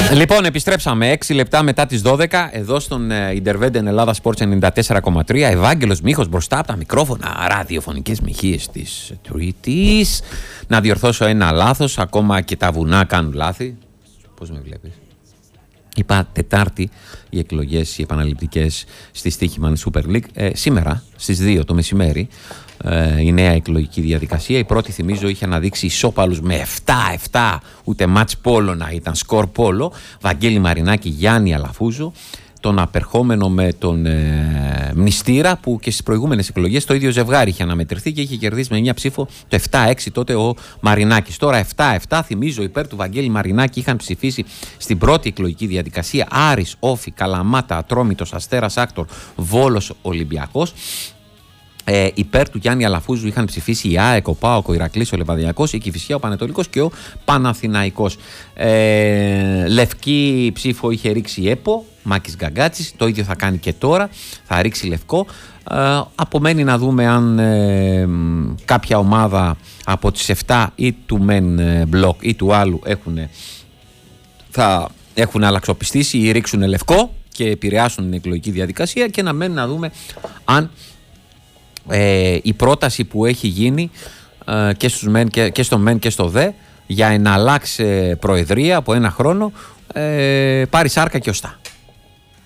Λοιπόν, επιστρέψαμε 6 λεπτά μετά τις 12 εδώ στον Intervenden Ελλάδα Sports 94,3. Ευάγγελος Μίχος μπροστά από τα μικρόφωνα, ραδιοφωνικές μοιχείες της Τρίτης. Να διορθώσω ένα λάθος, ακόμα και τα βουνά κάνουν λάθη. Πώς με βλέπεις? Είπα Τετάρτη οι εκλογές, οι επαναληπτικές στη Στοίχημαν Super League. Σήμερα στις 2 το μεσημέρι η νέα εκλογική διαδικασία. Η πρώτη, θυμίζω, είχε αναδείξει ισόπαλους με 7-7, ούτε μάτς πόλο να ήταν, σκορ πόλο. Βαγγέλη Μαρινάκη, Γιάννη Αλαφούζο. Τον απερχόμενο με τον Μνηστήρα, που και στις προηγούμενες εκλογές το ίδιο ζευγάρι είχε αναμετρηθεί και είχε κερδίσει με μια ψήφο το 7-6 τότε ο Μαρινάκης. Τώρα 7-7, θυμίζω, υπέρ του Βαγγέλη Μαρινάκη είχαν ψηφίσει στην πρώτη εκλογική διαδικασία Άρης, Όφη, Καλαμάτα, Ατρόμητος, Αστέρας Άκτορ, Βόλος, Ολυμπιακός. Υπέρ του Γιάννη Αλαφούζου είχαν ψηφίσει η ΑΕΚ, ο ΠΑΟΚ, ο Ηρακλής, ο Λεβαδιακός, η Κηφισιά, ο Πανετολικός και ο Παναθηναϊκός. Λευκή ψήφο είχε ρίξει η ΕΠΟ, Μάκης Γκαγκάτσης, το ίδιο θα κάνει και τώρα, θα ρίξει λευκό. Απομένει να δούμε αν κάποια ομάδα από τις 7 ή του μεν μπλοκ ή του άλλου θα έχουν αλλαξοπιστήσει ή ρίξουν λευκό και επηρεάσουν την εκλογική διαδικασία, και να μένει να δούμε αν η πρόταση που έχει γίνει και στο ΜΕΝ και στο ΔΕ για να αλλάξει προεδρία από ένα χρόνο πάρει σάρκα και οστά.